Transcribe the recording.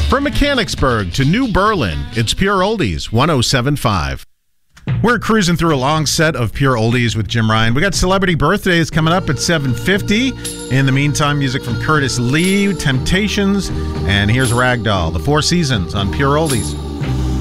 From Mechanicsburg to New Berlin, it's Pure Oldies 107.5. We're cruising through a long set of Pure Oldies with Jim Ryan. We got celebrity birthdays coming up at 7:50. In the meantime, music from Curtis Lee, Temptations, and here's Ragdoll, The Four Seasons on Pure Oldies.